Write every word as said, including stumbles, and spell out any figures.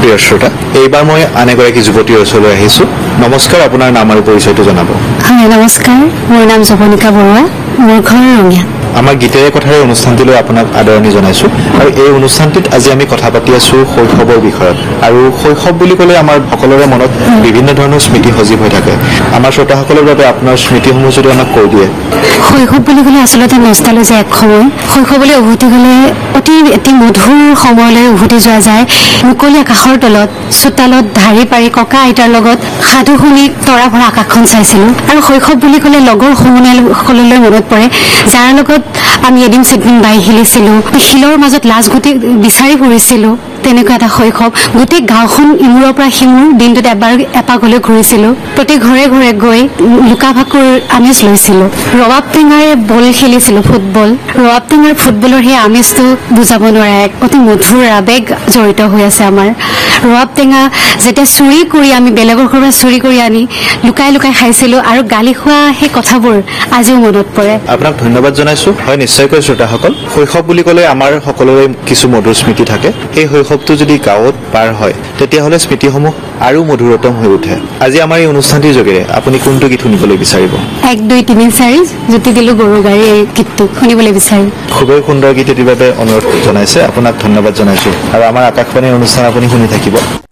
প্ৰিয় শ্ৰোতা, এইবাৰ মই আন এগৰাকী যুৱতীৰ ওচৰলৈ আহিছো। নমস্কাৰ, আপোনাৰ নাম আৰু পৰিচয়টো জনাব। হয়, নমস্কাৰ, মোৰ নাম জৱনিকা বৰুৱা, মোৰ ঘৰ ৰঙিয়া। আমাৰ গীতেৰে কথাৰে অনুষ্ঠানটিলৈ আপোনাক আদৰণি জনাইছো। আৰু এই অনুষ্ঠানটিত আজি আমি কথা পাতি আছো শৈশৱৰ বিষয়ত। আৰু শৈশৱ বুলি ক'লে আমাৰ সকলোৰে মনত বিভিন্ন ধৰণৰ স্মৃতি সজীৱ হৈ থাকে। আমাৰ শ্ৰোতাসকলৰ বাবে আপোনাৰ স্মৃতিসমূহ যদি আমাক কৈ দিয়ে। শৈশৱ বুলি ক'লে আচলতে নষ্টালজিয়া এক সময়। শৈশৱলৈ উভতি গ'লে অতি এটি মধুৰ সময়লৈ উভতি যোৱা যায়। মুকলি আকাশৰ তলত চোতালত ঢাৰি পাৰি ককা আইতাৰ লগত সাধু শুনি তৰা ভৰা আকাশখন চাইছিলোঁ। আৰু শৈশৱ বুলি ক'লে লগৰ সমনীয়াসকললৈ মনত পৰে, যাৰ লগত আমি এদিন চিদিন বাই খেলিছিলোঁ, শিলৰ মাজত লাজ গুটি বিচাৰি ফুৰিছিলোঁ। তেনেকুৱা এটা শৈশৱ। গোটেই গাঁওখন ইমূৰৰ পৰা সিমূৰ দিনটোত এবাৰ এপাক হ'লেও ঘূৰিছিলোঁ। প্ৰতি ঘৰে ঘৰে গৈ লুকা ভাকুৰ আমেজ লৈছিলোঁ। ৰবাব টেঙাৰে বল খেলিছিলোঁ, ফুটবল। ৰবাব টেঙাৰ ফুটবলৰ সেই আমেজটো বুজাব নোৱাৰে, এক অতি মধুৰ আৱেগ জড়িত হৈ আছে আমাৰ। ৰবাব টেঙা যেতিয়া চুৰি কৰি আমি বেলেগৰ ঘৰৰ পৰা চুৰি কৰি আনি লুকাই লুকাই খাইছিলোঁ আৰু গালি খোৱা সেই কথাবোৰ আজিও মনত পৰে। আপোনাক ধন্যবাদ জনাইছো। হয়, নিশ্চয়কৈ শ্ৰোতাসকল, শৈশৱ বুলি ক'লে আমাৰ সকলোৰে কিছু মধুৰ স্মৃতি থাকে। সেই শৈশৱটো যদি গাঁৱত পাৰ হয় তেতিয়াহ'লে স্মৃতিসমূহ আৰু মধুৰতম হৈ উঠে। আজি আমাৰ এই অনুষ্ঠানটিৰ যোগেৰে আপুনি কোনটো গীত শুনিবলৈ বিচাৰিব? এক দুই তিনি চাৰি জুতি দিলো গৰু গাড়ী, এই গীতটো শুনিবলৈ বিচাৰিম। খুবেই সুন্দৰ গীত এটিৰ বাবে অনুৰোধ জনাইছে। আপোনাক ধন্যবাদ জনাইছো। আৰু আমাৰ আকাশবাণীৰ অনুষ্ঠান আপুনি শুনি থাকিব।